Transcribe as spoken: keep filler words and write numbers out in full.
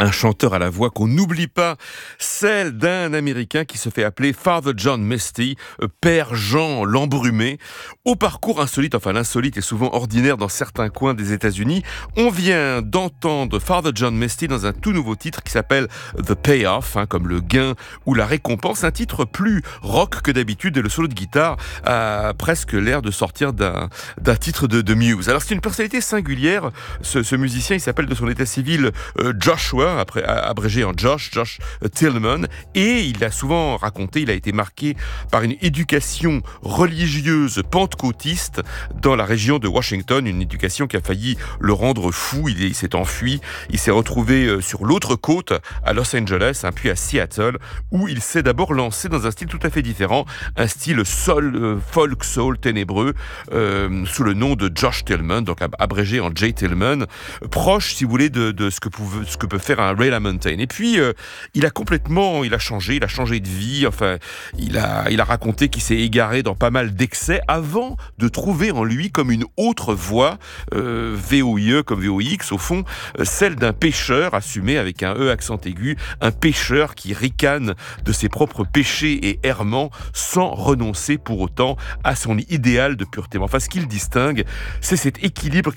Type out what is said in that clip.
Un chanteur à la voix qu'on n'oublie pas, celle d'un Américain qui se fait appeler Father John Misty, euh, Père Jean l'embrumé. Au parcours insolite, enfin l'insolite est souvent ordinaire dans certains coins des États-Unis. On vient d'entendre Father John Misty dans un tout nouveau titre qui s'appelle The Payoff, hein, comme le gain ou la récompense. Un titre plus rock que d'habitude et le solo de guitare a presque l'air de sortir d'un, d'un titre de, de Muse. Alors c'est une personnalité singulière, ce, ce musicien, il s'appelle de son état civil euh, Joshua, après abrégé en Josh, Josh Tillman, et il a souvent raconté, il a été marqué par une éducation religieuse pentecôtiste dans la région de Washington, une éducation qui a failli le rendre fou. Il, il s'est enfui, il s'est retrouvé sur l'autre côte à Los Angeles, hein, puis à Seattle, où il s'est d'abord lancé dans un style tout à fait différent, un style soul, euh, folk soul ténébreux, euh, sous le nom de Josh Tillman, donc abrégé en J Tillman, proche, si vous voulez, de, de ce que peut, ce que peut faire un Ray LaMontagne. Et puis euh, il a complètement, il a changé, il a changé de vie. Enfin, il a, il a raconté qu'il s'est égaré dans pas mal d'excès avant de trouver en lui comme une autre voix, euh, V O I E comme V O X au fond, euh, celle d'un pêcheur assumé avec un E accent aigu, un pêcheur qui ricane de ses propres péchés et errements sans renoncer pour autant à son idéal de pureté. Enfin, ce qui le distingue, c'est cet équilibre